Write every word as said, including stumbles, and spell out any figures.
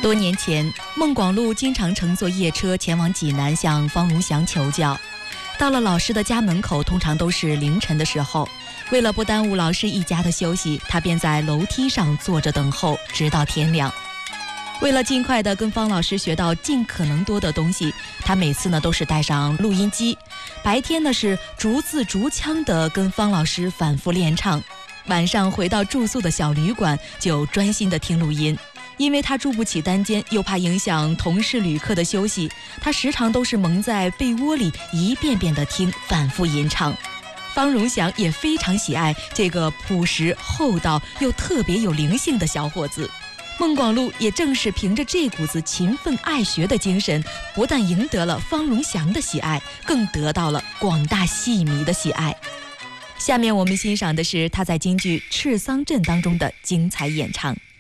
多年前，孟广禄经常乘坐夜车前往济南向方荣祥求教。到了老师的家门口，通常都是凌晨的时候。为了不耽误老师一家的休息，他便在楼梯上坐着等候，直到天亮。为了尽快地跟方老师学到尽可能多的东西，他每次呢都是带上录音机，白天呢是逐字逐腔地跟方老师反复练唱，晚上回到住宿的小旅馆就专心地听录音。因为他住不起单间，又怕影响同事旅客的休息，他时常都是蒙在被窝里一遍遍地听，反复吟唱。方荣祥也非常喜爱这个朴实厚道又特别有灵性的小伙子。孟广禄也正是凭着这股子勤奋爱学的精神，不但赢得了方荣祥的喜爱，更得到了广大戏迷的喜爱。下面我们欣赏的是他在京剧《赤桑镇》当中的精彩演唱。